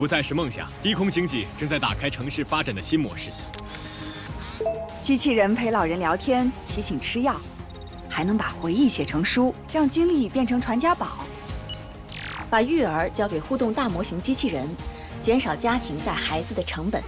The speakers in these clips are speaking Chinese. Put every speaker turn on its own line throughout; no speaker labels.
不再是梦想，低空经济正在打开城市发展的新模式。
机器人陪老人聊天，提醒吃药，还能把回忆写成书，让经历变成传家宝。
把育儿交给互动大模型机器人，减少家庭带孩子的成本。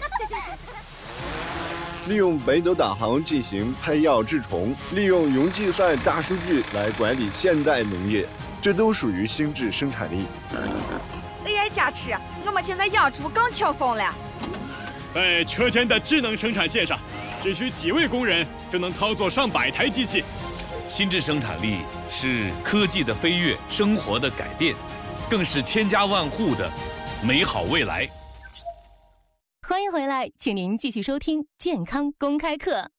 利用北斗导航进行喷药治虫，利用云计算大数据来管理现代农业，这都属于心智生产力。
AI 加持，我们现在养猪更轻松了。
在车间的智能生产线上，只需几位工人就能操作上百台机器。
心智生产力是科技的飞跃，生活的改变，更是千家万户的美好未来。
欢迎回来，请您继续收听健康公开课。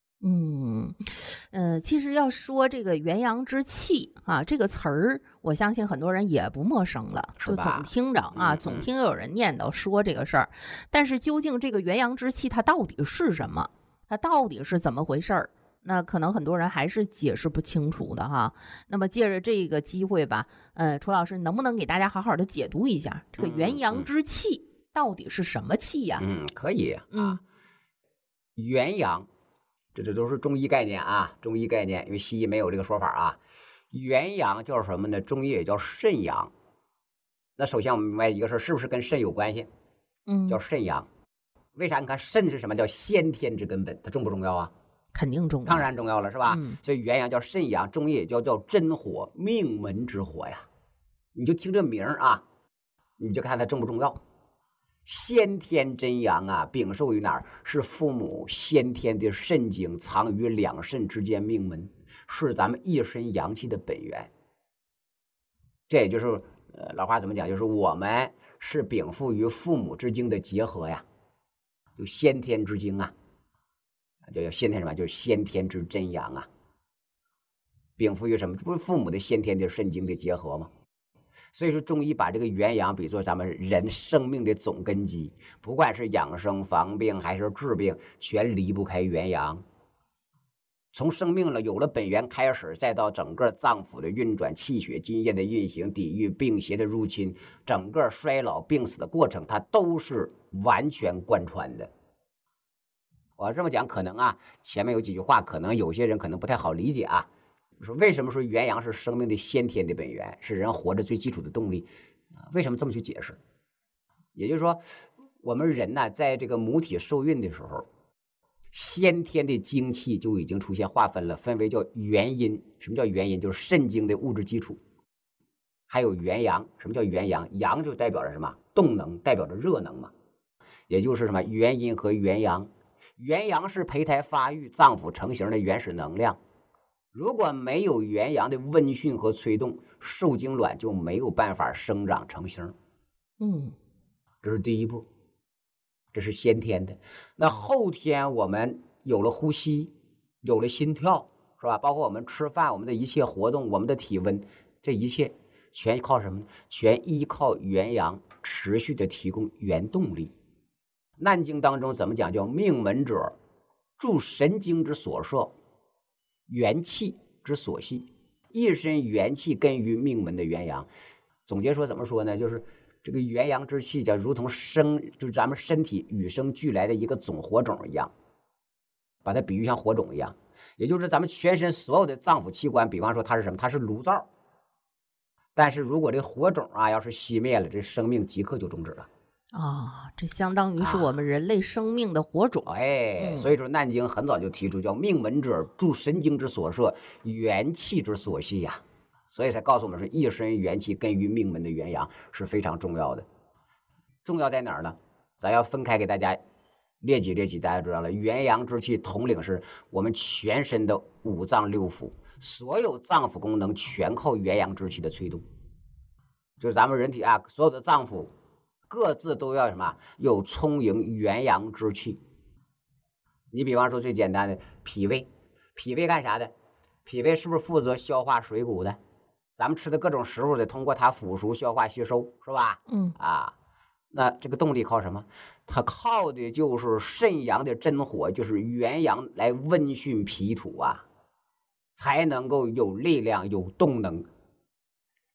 其实要说这个元阳之气啊，这个词儿，我相信很多人也不陌生了，就总听着啊，总听有人念叨说这个事儿。但是究竟这个元阳之气它到底是什么？它到底是怎么回事儿？那可能很多人还是解释不清楚的哈。那么借着这个机会吧，楚老师能不能给大家好好的解读一下这个元阳之气到底是什么气呀？
可以啊。元阳。这都是中医概念啊，中医概念，因为西医没有这个说法啊。元阳叫什么呢？中医也叫肾阳。那首先我们明白一个事，是不是跟肾有关系？叫肾阳。为啥？你看肾是什么？叫先天之根本，它重不重要啊？
肯定重要，
当然重要了，是吧？所以元阳叫肾阳，中医也叫真火，命门之火呀。你就听这名啊，你就看它重不重要。先天真阳啊，禀受于哪儿？是父母先天的肾精藏于两肾之间命门，是咱们一身阳气的本源。这也就是老话怎么讲？就是我们是禀赋于父母之精的结合呀，就先天之精啊，就叫先天什么？就是先天之真阳啊。禀赋于什么？这不是父母的先天的肾精的结合吗？所以说中医把这个元阳比作咱们人生命的总根基，不管是养生防病还是治病，全离不开元阳。从生命了有了本源开始，再到整个脏腑的运转，气血津液的运行，抵御病邪的入侵，整个衰老病死的过程，它都是完全贯穿的。我要这么讲，可能啊前面有几句话可能有些人可能不太好理解啊。说为什么说元阳是生命的先天的本源，是人活着最基础的动力？为什么这么去解释？也就是说，我们人呢，在这个母体受孕的时候，先天的精气就已经出现划分了，分为叫元阴。什么叫元阴？就是肾精的物质基础。还有元阳。什么叫元阳？阳就代表着什么？动能，代表着热能嘛。也就是什么？元阴和元阳。元阳是胚胎发育、脏腑成型的原始能量。如果没有元阳的温煦和催动，受精卵就没有办法生长成型。这是第一步，这是先天的。那后天我们有了呼吸，有了心跳，是吧？包括我们吃饭，我们的一切活动，我们的体温，这一切全靠什么呢？全依靠元阳持续的提供原动力。难经当中怎么讲？叫命门者，助神经之所摄，元气之所系，一身元气根于命门的元阳。总结说怎么说呢？就是这个元阳之气叫如同就是咱们身体与生俱来的一个总火种一样，把它比喻像火种一样。也就是咱们全身所有的脏腑器官，比方说它是什么？它是炉灶。但是如果这火种啊要是熄灭了，这生命即刻就终止了。
这相当于是我们人类生命的火种。
所以说《难经》很早就提出叫命门者，助神经之所摄，元气之所系呀。所以才告诉我们说，一身元气根于命门的元阳是非常重要的。重要在哪儿呢？咱要分开给大家列举，大家知道了，元阳之气统领是我们全身的五脏六腑，所有脏腑功能全靠元阳之气的催动。就是咱们人体啊，所有的脏腑各自都要什么？有充盈元阳之气。你比方说最简单的脾胃，脾胃干啥的？脾胃是不是负责消化水谷的？咱们吃的各种食物得通过它腐熟、消化、吸收，是吧？那这个动力靠什么？它靠的就是肾阳的真火，就是元阳来温煦脾土啊，才能够有力量、有动能。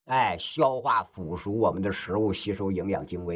消化腐熟我们的食物，吸收营养精微。